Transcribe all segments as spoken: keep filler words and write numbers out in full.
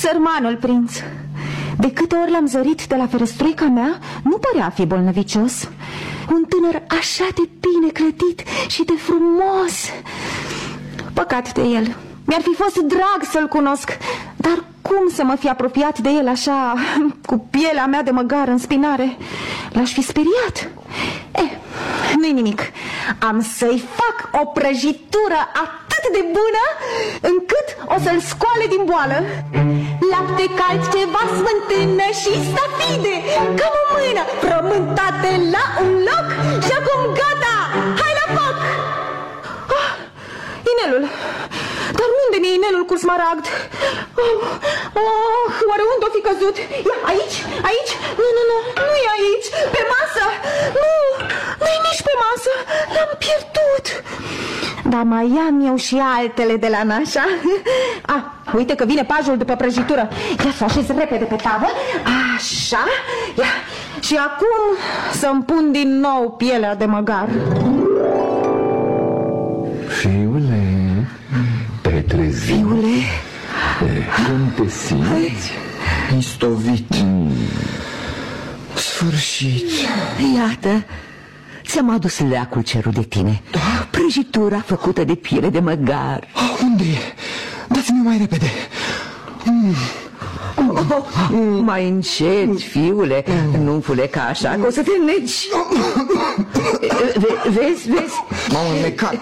Sărmanul prinț. De câte ori l-am zărit de la ferestruica mea, nu părea a fi bolnăvicios. Un tânăr așa de bine clătit și de frumos. Păcat de el. Mi-ar fi fost drag să-l cunosc, dar cum să mă fi apropiat de el așa, cu pielea mea de măgar în spinare? L-aș fi speriat. Eh, nu-i nimic. Am să-i fac o prăjitură atât de bună încât o să-l scoale din boală. Lapte cald, ceva smântână și stafide, cam o mână, frământate la un loc și acum gata, hai la foc! Ah, inelul. Dar unde mi-e inelul cu smaragd? Oh, oh, oare unde o fi căzut? Ia, aici, aici? Nu, nu, nu, nu e aici, pe masă. Nu, nu e nici pe masă, l-am pierdut. Dar mai am eu și altele de la nașa. Ah, uite că vine pajul după prăjitură. Ia să o așez repede pe tavă. Așa, ia. Și acum să-mi pun din nou pielea de măgar. Fiule, te-ai trezit? Fiule, cum te simți? Istovit. mm. Sfârșit. Iată, ți-am adus leacul cerut de tine. Da? Prăjitura făcută de piele de măgar. Ah, unde e? Dați-mi mai repede. mm. Oh, mm. Mai încet, fiule. mm. Nu înfuleca așa, că o să te negi. Ve Vezi, vezi? M-am înnecat.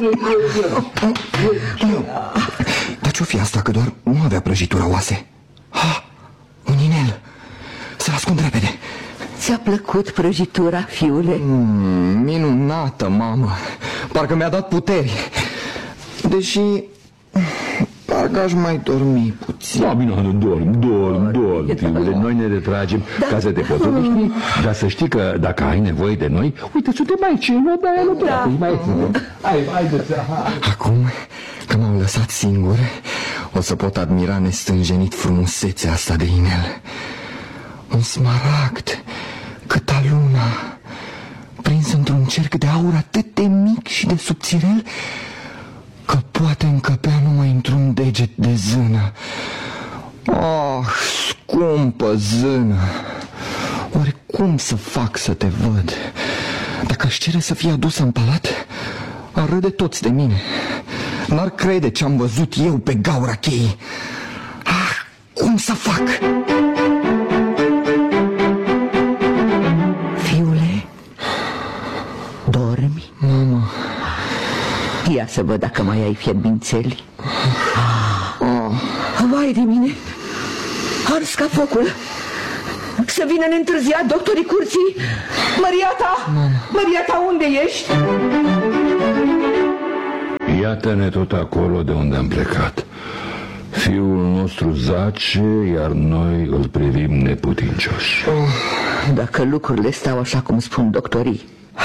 Dar ce-o fi asta, că doar nu avea prăjitura oase? Ah, un inel. Să-l ascund repede. Ți-a plăcut prăjitura, fiule? mm, Minunată, mamă. Parcă mi-a dat puteri. Deși parcă aș mai dormi puțin. Da, bine, dorm, dorm, dorm, fiule. Noi ne retragem da. ca să te poți odihni. Dar să știi că dacă ai nevoie de noi, uite, suntem aici, nu, da, nu, da. Mai hai, haideți. Acum că m-au lăsat singur, o să pot admira nestânjenit frumusețea asta de inel. Un smaragd, cât a luna, prins într-un cerc de aur atât de mic și de subțirel, că poate încăpea numai într-un deget de zână. Oh, scumpă zână! Oare cum să fac să te văd? Dacă aș cere să fie adusă în palat, ar râde toți de mine. N-ar crede ce-am văzut eu pe gaura cheii. Ah, cum să fac? Fiule, dormi? Mama. Ia să văd dacă mai ai fierbințeli. Oh. Vai de mine! Ars ca focul! Să vină neîntârziat doctorii curții! Măriata! Măriata, unde ești? Iată-ne tot acolo de unde am plecat. Fiul nostru zace, iar noi îl privim neputincioși. Oh, dacă lucrurile stau așa cum spun doctorii,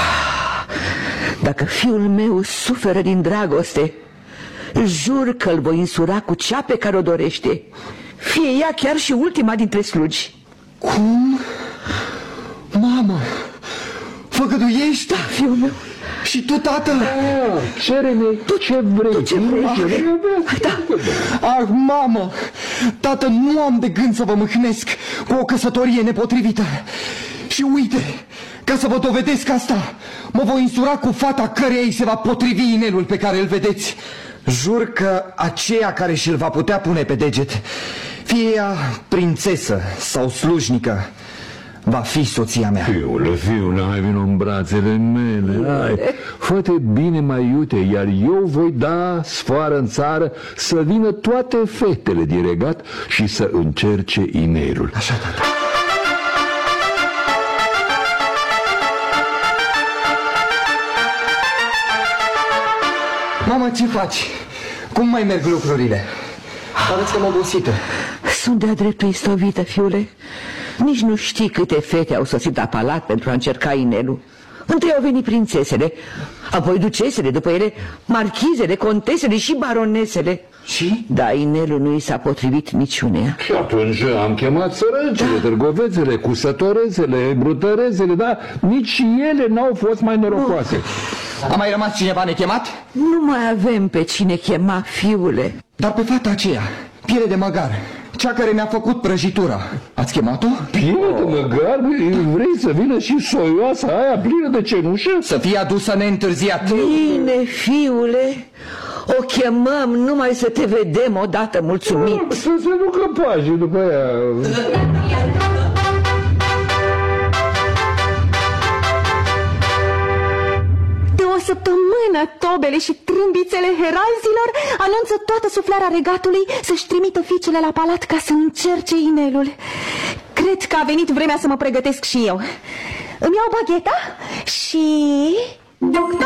dacă fiul meu suferă din dragoste, jur că îl voi însura cu cea pe care o dorește, fie ea chiar și ultima dintre slugi. Cum? Mamă, făgăduiești? Da, fiul meu. Și tu, tată? Ah, cere-ne tu ce vrei. Tu ce vrei, fiule? Da. Ah, mamă, tată, nu am de gând să vă mâhnesc cu o căsătorie nepotrivită. Și uite, ca să vă dovedesc asta, mă voi însura cu fata căreia îi se va potrivi inelul pe care îl vedeți. Jur că aceea care și-l va putea pune pe deget, fie ea prințesă sau slujnică, va fi soția mea. Fiule, fiule, hai vino în brațele mele. Hai, fă-te bine mai iute, iar eu voi da sfoară în țară să vină toate fetele din regat și să încerce inelul. Așa, tata. Mama, ce faci? Cum mai merg lucrurile? Arăți cam obosită. Sunt de-a dreptul istovită, fiule. Nici nu știi câte fete au sosit la palat pentru a încerca inelul. Întâi au venit prințesele, apoi ducesele, după ele marchizele, contesele și baronesele. Și? Da, inelul nu i s-a potrivit niciuneia. Și atunci am chemat sărăcele, da. târgovețele, cusătorezele, brutărezele, da? Nici ele n-au fost mai norocoase. A mai rămas cineva nechemat? Nu mai avem pe cine chema, fiule. Dar pe fata aceea, piele de măgar, cea care mi-a făcut prăjitura. Ați chemat-o? Bine, măgar, vrei să vină și soioasa aia plină de cenușă? Să fie adusă neîntârziat. Bine, fiule, o chemăm numai să te vedem odată, mulțumit. Să se ducă pagii după ea. De o săptămână, tobele și trâmbițele heralzilor anunță toată suflarea regatului să-și trimită fiicele la palat ca să încerce inelul. Cred că a venit vremea să mă pregătesc și eu. Îmi iau bagheta și... Doctor!